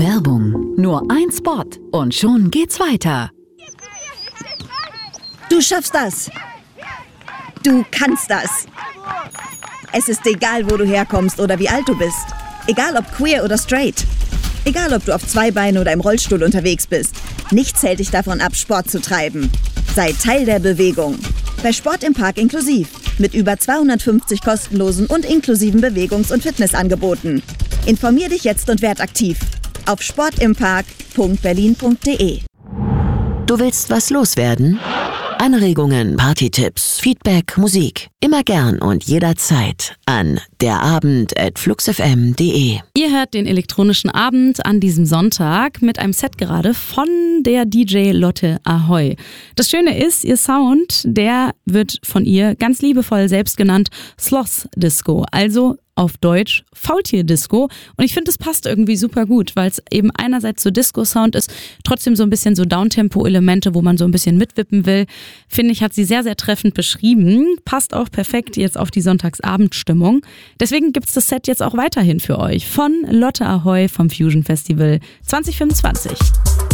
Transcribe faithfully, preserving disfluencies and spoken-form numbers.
Werbung. Nur ein Spot und schon geht's weiter. Du schaffst das. Du kannst das. Es ist egal, wo du herkommst oder wie alt du bist. Egal ob queer oder straight. Egal ob du auf zwei Beinen oder im Rollstuhl unterwegs bist. Nichts hält dich davon ab, Sport zu treiben. Sei Teil der Bewegung. Bei Sport im Park inklusiv. Mit über zweihundertfünfzig kostenlosen und inklusiven Bewegungs- und Fitnessangeboten. Informier dich jetzt und werd aktiv. Auf sportimpark punkt berlin punkt de. Du willst was loswerden? Anregungen, Partytipps, Feedback, Musik. Immer gern und jederzeit an derabend at fluxfm punkt de. Ihr hört den elektronischen Abend an diesem Sonntag mit einem Set gerade von der D J Lotte Ahoy. Das Schöne ist, ihr Sound, der wird von ihr ganz liebevoll selbst genannt Sloth Disco, also auf Deutsch Faultier-Disco. Und ich finde, es passt irgendwie super gut, weil es eben einerseits so Disco-Sound ist, trotzdem so ein bisschen so Downtempo-Elemente, wo man so ein bisschen mitwippen will. Finde ich, hat sie sehr, sehr treffend beschrieben. Passt auch perfekt jetzt auf die Sonntagsabendstimmung. Deswegen gibt's das Set jetzt auch weiterhin für euch von Lotte Ahoy vom Fusion Festival zwanzig fünfundzwanzig.